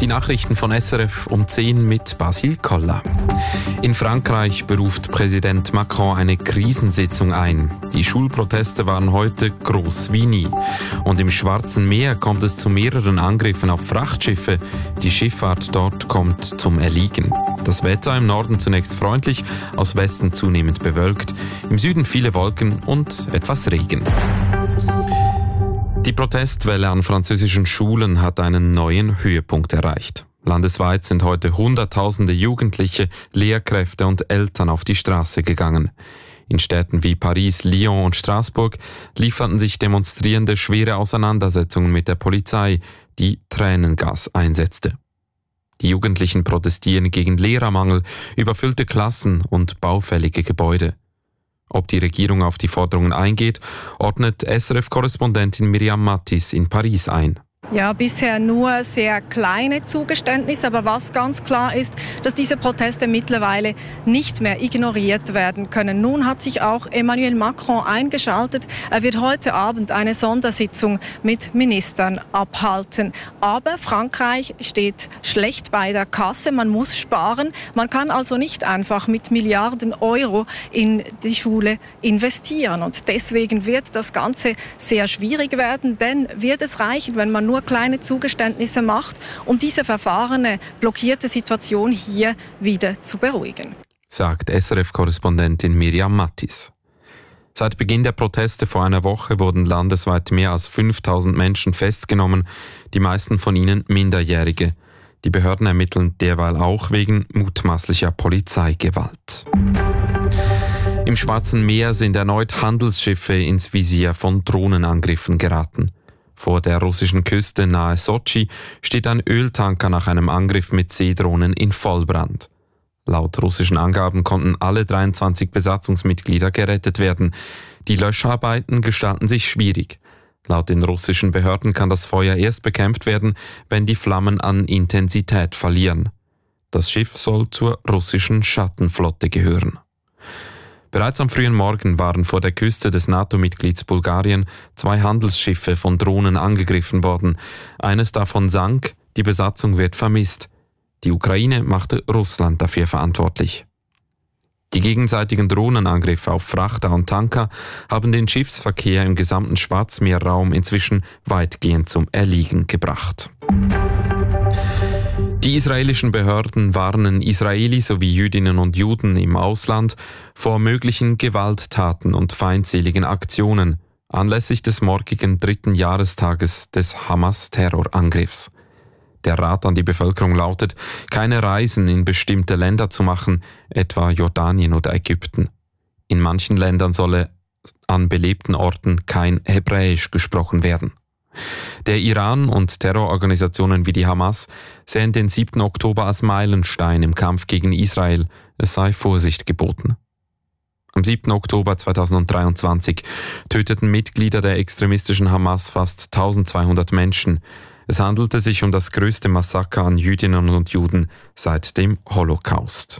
Die Nachrichten von SRF um 10 mit Basil Koller. In Frankreich beruft Präsident Macron eine Krisensitzung ein. Die Schulproteste waren heute groß wie nie. Und im Schwarzen Meer kommt es zu mehreren Angriffen auf Frachtschiffe. Die Schifffahrt dort kommt zum Erliegen. Das Wetter im Norden zunächst freundlich, aus Westen zunehmend bewölkt. Im Süden viele Wolken und etwas Regen. Die Protestwelle an französischen Schulen hat einen neuen Höhepunkt erreicht. Landesweit sind heute Hunderttausende Jugendliche, Lehrkräfte und Eltern auf die Straße gegangen. In Städten wie Paris, Lyon und Straßburg lieferten sich Demonstrierende schwere Auseinandersetzungen mit der Polizei, die Tränengas einsetzte. Die Jugendlichen protestieren gegen Lehrermangel, überfüllte Klassen und baufällige Gebäude. Ob die Regierung auf die Forderungen eingeht, ordnet SRF-Korrespondentin Miriam Mattis in Paris ein. Ja, bisher nur sehr kleine Zugeständnisse, aber was ganz klar ist, dass diese Proteste mittlerweile nicht mehr ignoriert werden können. Nun hat sich auch Emmanuel Macron eingeschaltet. Er wird heute Abend eine Sondersitzung mit Ministern abhalten. Aber Frankreich steht schlecht bei der Kasse. Man muss sparen. Man kann also nicht einfach mit Milliarden Euro in die Schule investieren. Und deswegen wird das Ganze sehr schwierig werden, denn wird es reichen, wenn man nur kleine Zugeständnisse macht, um diese verfahrene, blockierte Situation hier wieder zu beruhigen, sagt SRF-Korrespondentin Miriam Mattis. Seit Beginn der Proteste vor einer Woche wurden landesweit mehr als 5000 Menschen festgenommen, die meisten von ihnen Minderjährige. Die Behörden ermitteln derweil auch wegen mutmaßlicher Polizeigewalt. Im Schwarzen Meer sind erneut Handelsschiffe ins Visier von Drohnenangriffen geraten. Vor der russischen Küste nahe Sotschi steht ein Öltanker nach einem Angriff mit Seedrohnen in Vollbrand. Laut russischen Angaben konnten alle 23 Besatzungsmitglieder gerettet werden. Die Löscharbeiten gestalten sich schwierig. Laut den russischen Behörden kann das Feuer erst bekämpft werden, wenn die Flammen an Intensität verlieren. Das Schiff soll zur russischen Schattenflotte gehören. Bereits am frühen Morgen waren vor der Küste des NATO-Mitglieds Bulgarien 2 Handelsschiffe von Drohnen angegriffen worden. Eines davon sank, die Besatzung wird vermisst. Die Ukraine machte Russland dafür verantwortlich. Die gegenseitigen Drohnenangriffe auf Frachter und Tanker haben den Schiffsverkehr im gesamten Schwarzmeerraum inzwischen weitgehend zum Erliegen gebracht. Die israelischen Behörden warnen Israelis sowie Jüdinnen und Juden im Ausland vor möglichen Gewalttaten und feindseligen Aktionen anlässlich des morgigen 3. Jahrestages des Hamas-Terrorangriffs. Der Rat an die Bevölkerung lautet, keine Reisen in bestimmte Länder zu machen, etwa Jordanien oder Ägypten. In manchen Ländern solle an belebten Orten kein Hebräisch gesprochen werden. Der Iran und Terrororganisationen wie die Hamas sehen den 7. Oktober als Meilenstein im Kampf gegen Israel. Es sei Vorsicht geboten. Am 7. Oktober 2023 töteten Mitglieder der extremistischen Hamas fast 1200 Menschen. Es handelte sich um das größte Massaker an Jüdinnen und Juden seit dem Holocaust.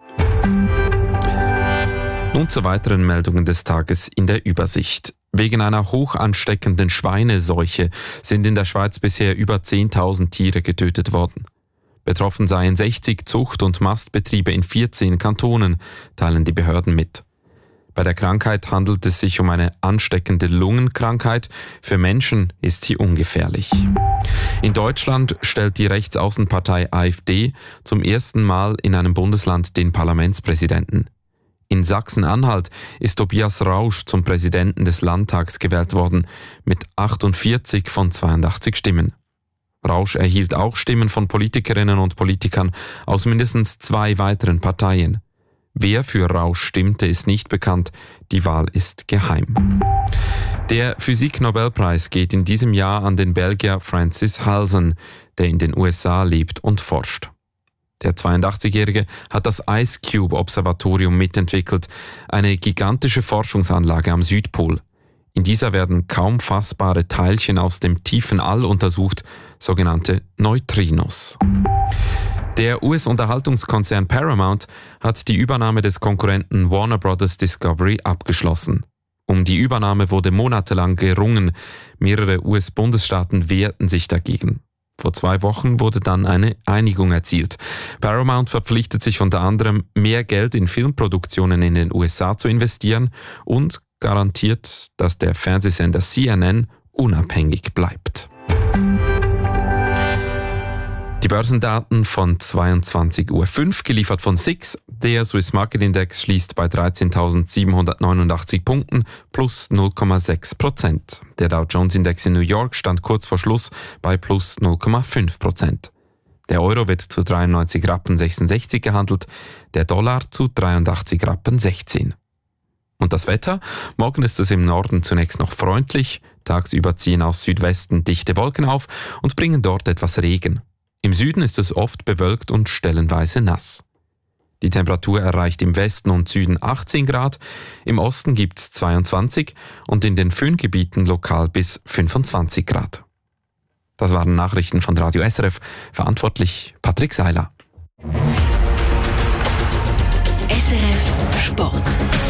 Nun zu weiteren Meldungen des Tages in der Übersicht. Wegen einer hoch ansteckenden Schweineseuche sind in der Schweiz bisher über 10.000 Tiere getötet worden. Betroffen seien 60 Zucht- und Mastbetriebe in 14 Kantonen, teilen die Behörden mit. Bei der Krankheit handelt es sich um eine ansteckende Lungenkrankheit. Für Menschen ist sie ungefährlich. In Deutschland stellt die Rechtsaußenpartei AfD zum ersten Mal in einem Bundesland den Parlamentspräsidenten. In Sachsen-Anhalt ist Tobias Rausch zum Präsidenten des Landtags gewählt worden, mit 48 von 82 Stimmen. Rausch erhielt auch Stimmen von Politikerinnen und Politikern aus mindestens 2 weiteren Parteien. Wer für Rausch stimmte, ist nicht bekannt. Die Wahl ist geheim. Der Physik-Nobelpreis geht in diesem Jahr an den Belgier Francis Halsen, der in den USA lebt und forscht. Der 82-Jährige hat das Ice Cube Observatorium mitentwickelt, eine gigantische Forschungsanlage am Südpol. In dieser werden kaum fassbare Teilchen aus dem tiefen All untersucht, sogenannte Neutrinos. Der US-Unterhaltungskonzern Paramount hat die Übernahme des Konkurrenten Warner Bros. Discovery abgeschlossen. Um die Übernahme wurde monatelang gerungen. Mehrere US-Bundesstaaten wehrten sich dagegen. Vor 2 Wochen wurde dann eine Einigung erzielt. Paramount verpflichtet sich unter anderem, mehr Geld in Filmproduktionen in den USA zu investieren und garantiert, dass der Fernsehsender CNN unabhängig bleibt. Die Börsendaten von 22.05 Uhr, geliefert von SIX. Der Swiss Market Index schließt bei 13.789 Punkten plus 0,6%. Der Dow Jones Index in New York stand kurz vor Schluss bei plus 0,5%. Der Euro wird zu 93,66 Rappen gehandelt, der Dollar zu 83,16 Rappen. Und das Wetter? Morgen ist es im Norden zunächst noch freundlich. Tagsüber ziehen aus Südwesten dichte Wolken auf und bringen dort etwas Regen. Im Süden ist es oft bewölkt und stellenweise nass. Die Temperatur erreicht im Westen und Süden 18 Grad, im Osten gibt es 22 und in den Föhngebieten lokal bis 25 Grad. Das waren Nachrichten von Radio SRF, verantwortlich Patrick Seiler. SRF Sport.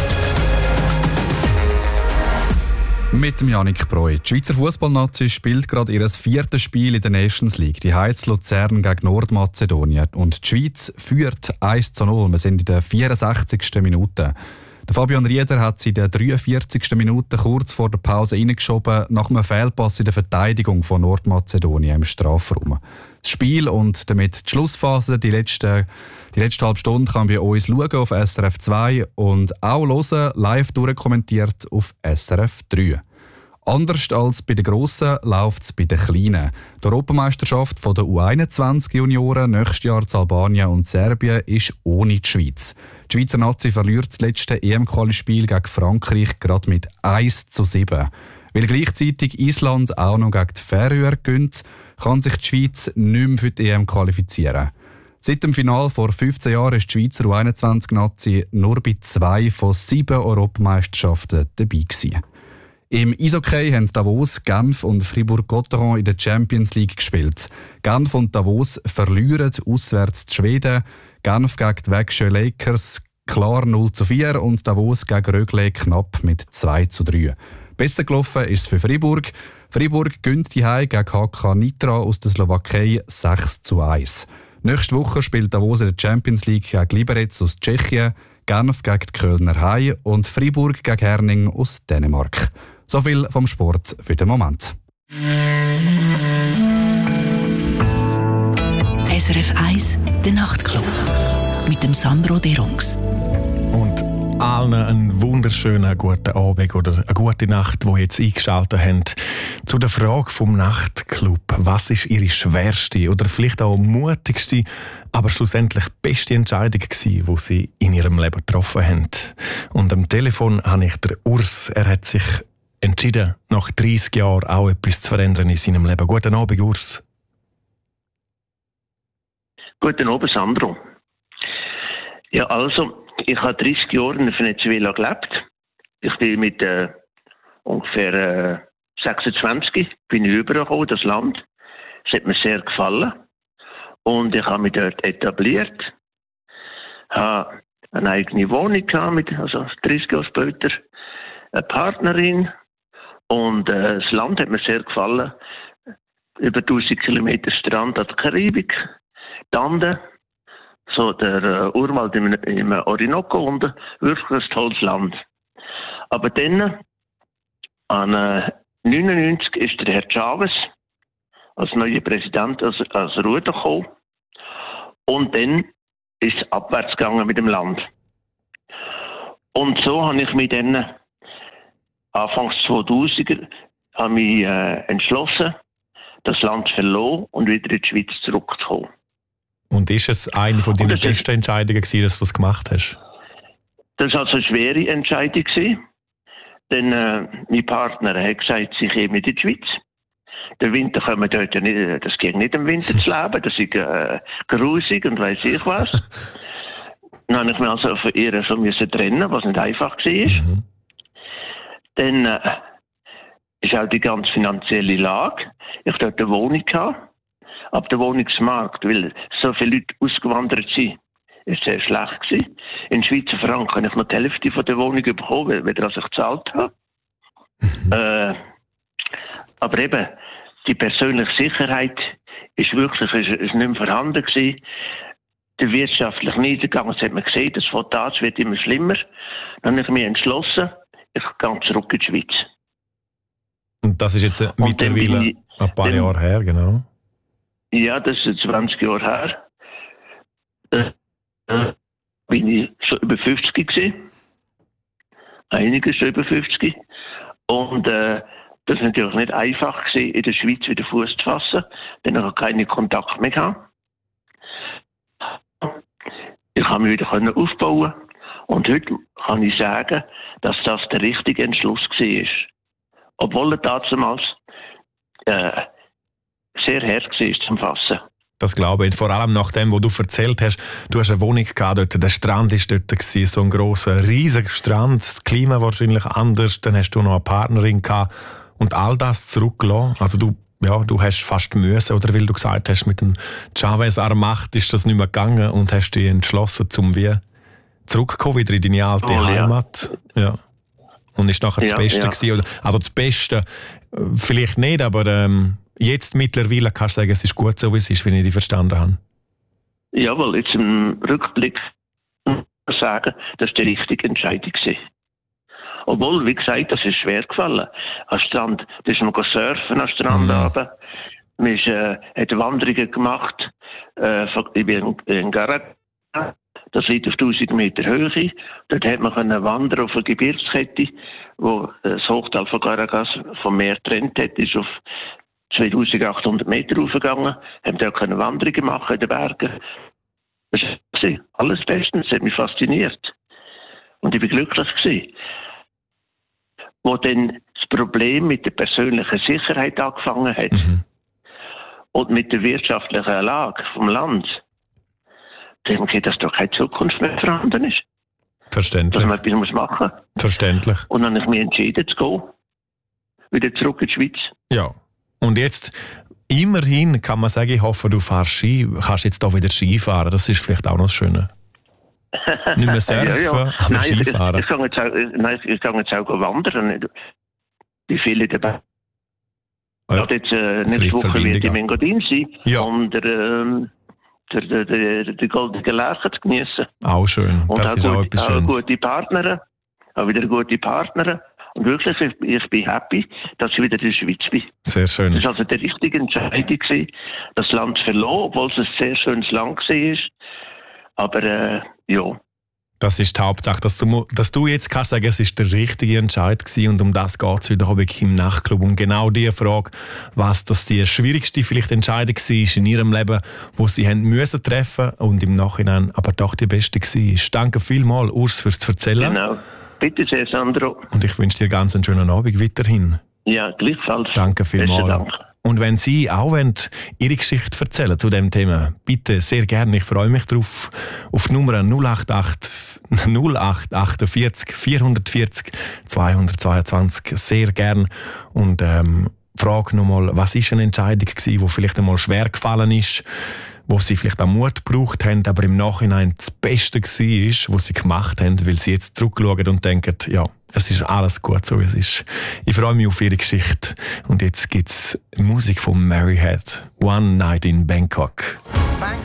Mit dem Yannick Breu. Die Schweizer Fußballnazi spielt gerade ihr 4. Spiel in der Nations League. Die Heiz Luzern gegen Nordmazedonien. Und die Schweiz führt 1:0. Wir sind in der 64. Minute. Der Fabian Rieder hat sie in der 43. Minute kurz vor der Pause reingeschoben, nach einem Fehlpass in der Verteidigung von Nordmazedonien im Strafraum. Das Spiel und damit die Schlussphase, die letzte halbe Stunde, kann bei uns schauen auf SRF 2 und auch hören, live durchkommentiert auf SRF 3. Anders als bei den Grossen läuft es bei den Kleinen. Die Europameisterschaft der U21-Junioren nächstes Jahr in Albanien und Serbien ist ohne die Schweiz. Die Schweizer Nazi verliert das letzte EM-Quali-Spiel gegen Frankreich gerade mit 1:7. Weil gleichzeitig Island auch noch gegen die Färöer gönnt, kann sich die Schweiz nicht mehr für die EM qualifizieren. Seit dem Finale vor 15 Jahren ist die Schweizer U21-Nazi nur bei 2 von 7 Europameisterschaften dabei gewesen. Im Eishockey haben Davos, Genf und Fribourg-Gotteron in der Champions League gespielt. Genf und Davos verlieren auswärts die Schweden. Genf gegen die Växjö Lakers klar 0:4 und Davos gegen Rögle knapp mit 2:3. Besser gelaufen ist es für Fribourg. Fribourg gönnt die Heim gegen HK Nitra aus der Slowakei 6:1. Nächste Woche spielt Davos in der Champions League gegen Liberec aus Tschechien, Genf gegen die Kölner Haie und Fribourg gegen Herning aus Dänemark. So viel vom Sport für den Moment. SRF 1, der Nachtclub. Mit dem Sandro Derungs. Und allen einen wunderschönen guten Abend oder eine gute Nacht, die jetzt eingeschaltet haben. Zu der Frage vom Nachtclub. Was ist Ihre schwerste oder vielleicht auch mutigste, aber schlussendlich beste Entscheidung gewesen, die Sie in Ihrem Leben getroffen haben? Und am Telefon habe ich den Urs. Er hat sich entschieden, nach 30 Jahren auch etwas zu verändern in seinem Leben. Guten Abend, Urs. Guten Abend, Sandro. Ja, also, ich habe 30 Jahre in Venezuela gelebt. Ich bin mit ungefähr 26 bin ich rübergekommen, das Land. Es hat mir sehr gefallen. Und ich habe mich dort etabliert. Habe eine eigene Wohnung gehabt, also 30 Jahre später eine Partnerin. Und das Land hat mir sehr gefallen. Über 1000 Kilometer Strand an der Karibik. Die Anden, so der Urwald im Orinoco unten, wirklich ein tolles Land. Aber dann, an 1999, ist der Herr Chavez als neuer Präsident als Ruder gekommen. Und dann ist es abwärts gegangen mit dem Land. Und so habe ich mich dann Anfangs 2000er entschlossen, das Land zu verlassen und wieder in die Schweiz zurückzukommen. Und ist es eine von deinen besten Entscheidungen gewesen, dass du das gemacht hast? Das war also eine schwere Entscheidung gewesen. Denn mein Partner hat gesagt, sie käme in die Schweiz. Der Winter können wir dort ja nicht, das geht nicht im Winter zu leben, das ist grusig und weiss ich was. Dann habe ich mich also von ihr so trennen, was nicht einfach war. Mhm. Dann ist auch die ganze finanzielle Lage. Ich hatte dort eine Wohnung gehabt. Aber der Wohnungsmarkt, weil so viele Leute ausgewandert sind, ist sehr schlecht gewesen. In Schweizer Franken habe ich noch die Hälfte von der Wohnung bekommen, weder als ich gezahlt habe. Aber eben, die persönliche Sicherheit ist wirklich ist nicht mehr vorhanden gewesen. Der wirtschaftliche Niedergang, das hat man gesehen, das Voltage wird immer schlimmer. Dann habe ich mich entschlossen, ich gehe zurück in die Schweiz. Und das ist jetzt mittlerweile ein paar Jahre her, genau. Ja, das ist 20 Jahre her. Bin ich schon über 50 gewesen. Einige schon über 50. Und das ist natürlich nicht einfach gewesen, in der Schweiz wieder Fuß zu fassen, denn ich habe keinen Kontakt mehr gehabt. Ich habe mich wieder aufbauen und heute kann ich sagen, dass das der richtige Entschluss war. Obwohl er damals sehr hart war zum Fassen. Das glaube ich. Vor allem nach dem, was du erzählt hast, du hast eine Wohnung gehabt dort, der Strand war dort, so ein grosser, riesiger Strand, das Klima wahrscheinlich anders, dann hast du noch eine Partnerin gehabt und all das zurückgelassen. Also du hast fast müssen, oder weil du gesagt hast, mit dem Chavez an der Macht ist das nicht mehr gegangen und hast dich entschlossen, zum wieder in deine alte Heimat. Ja. Und ist nachher das Beste gewesen. Also das Beste, vielleicht nicht, aber jetzt mittlerweile kannst du sagen, es ist gut so, wie es ist, wenn ich dich verstanden habe. Jawohl, jetzt im Rückblick sagen, das war die richtige Entscheidung gewesen. Obwohl, wie gesagt, das ist schwer gefallen. Am Strand, da ist man surfen am Strand runter. Man hat Wanderungen gemacht. Ich bin in Garag. Das liegt auf 1000 Meter Höhe. Dort hat man wandern auf eine Gebirgskette, wo das Hochtal von Garagas vom Meer getrennt hat, ist auf 2800 Meter raufgegangen. Haben dort Wanderungen machen in den Bergen. Das war alles bestens, das hat mich fasziniert. Und ich war glücklich gewesen. Wo dann das Problem mit der persönlichen Sicherheit angefangen hat und mit der wirtschaftlichen Lage vom Land, dann geht das doch keine Zukunft mehr vorhanden ist. Verständlich. Dass man etwas machen muss. Verständlich. Und dann habe ich mich entschieden zu gehen. Wieder zurück in die Schweiz. Ja. Und jetzt, immerhin kann man sagen, ich hoffe, du fährst Ski, kannst jetzt auch wieder Ski fahren. Das ist vielleicht auch noch das Schöne. Nicht mehr surfen, aber Skifahren. Ich kann jetzt auch wandern. Wie viele dabei? Ja. Jetzt nächste Woche wird ich in Engadin sein. Ja. Und die goldene Lerche zu genießen. Auch schön. Und das ist auch etwas Schönes. Auch wieder gute Partner. Und wirklich, ich bin happy, dass ich wieder in der Schweiz bin. Sehr schön. Das war also die richtige Entscheidung gewesen, das Land zu verlassen, obwohl es ein sehr schönes Land war. Aber ja. Das ist die Hauptsache, dass du jetzt kannst sagen, es ist der richtige Entscheid gewesen, und um das geht es heute Abend im Nachtclub. Um genau die Frage, was das die schwierigste vielleicht Entscheidung war in ihrem Leben, wo sie haben müssen treffen und im Nachhinein aber doch die beste war. Danke vielmals, Urs, fürs Erzählen. Genau. Bitte sehr, Sandro. Und ich wünsche dir ganz einen schönen Abend weiterhin. Ja, gleichfalls. Danke vielmals. Dank. Und wenn Sie auch Ihre Geschichte erzählen zu diesem Thema, bitte sehr gerne. Ich freue mich drauf. Auf die Nummer 0848 440 222 sehr gern. Und frage nochmal, was ist eine Entscheidung gewesen, die vielleicht einmal schwer gefallen ist, wo Sie vielleicht auch Mut gebraucht haben, aber im Nachhinein das Beste war, was Sie gemacht haben, weil Sie jetzt zurückschauen und denken, ja, es ist alles gut, so wie es ist. Ich freue mich auf Ihre Geschichte. Und jetzt gibt es Musik von Mary Head. One Night in Bangkok.